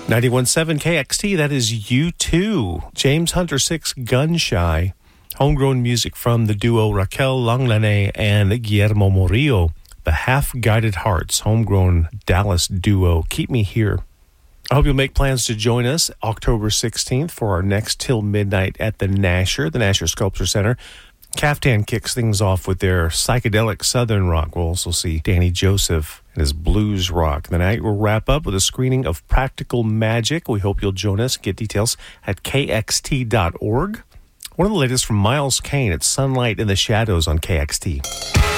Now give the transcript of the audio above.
91.7 KXT, that is U2. James Hunter 6, Gun Shy. Homegrown music from the duo Raquel Langlane and Guillermo Murillo. The Half-Guided Hearts, homegrown Dallas duo. Keep Me Here. I hope you'll make plans to join us October 16th for our next Till Midnight at the Nasher Sculpture Center. Caftan kicks things off with their psychedelic southern rock. We'll also see Danny Joseph and his blues rock. The night will wrap up with a screening of Practical Magic. We hope you'll join us. Get details at kxt.org. One of the latest from Miles Kane, it's Sunlight in the Shadows on KXT.